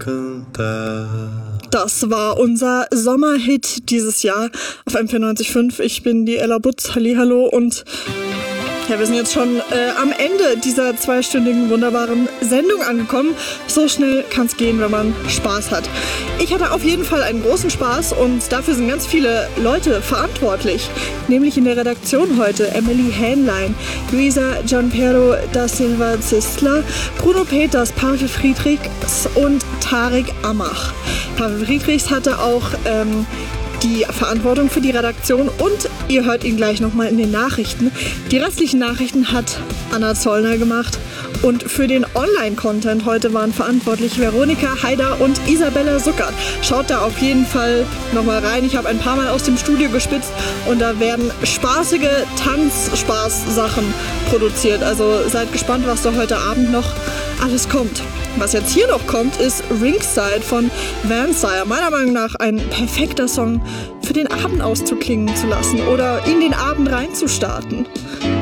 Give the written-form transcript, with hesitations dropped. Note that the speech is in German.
Das war unser Sommerhit dieses Jahr auf M94.5. Ich bin die Ella Butz, hallihallo, und ja, wir sind jetzt schon am Ende dieser zweistündigen wunderbaren Sendung angekommen. So schnell kann es gehen, wenn man Spaß hat. Ich hatte auf jeden Fall einen großen Spaß und dafür sind ganz viele Leute verantwortlich. Nämlich in der Redaktion heute Emily Hähnlein, Luisa Gianpiero da Silva Zistler, Bruno Peters, Pavel Friedrichs und Tarek Amach. Pavel Friedrichs hatte auch die Verantwortung für die Redaktion und ihr hört ihn gleich nochmal in den Nachrichten. Die restlichen Nachrichten hat Anna Zollner gemacht und für den Online-Content heute waren verantwortlich Veronika Haider und Isabella Suckert. Schaut da auf jeden Fall nochmal rein. Ich habe ein paar Mal aus dem Studio gespitzt und da werden spaßige Tanzspaß-Sachen produziert. Also seid gespannt, was da heute Abend noch alles kommt. Was jetzt hier noch kommt, ist Ringside von Vansire. Meiner Meinung nach ein perfekter Song für den Abend auszuklingen zu lassen oder in den Abend reinzustarten.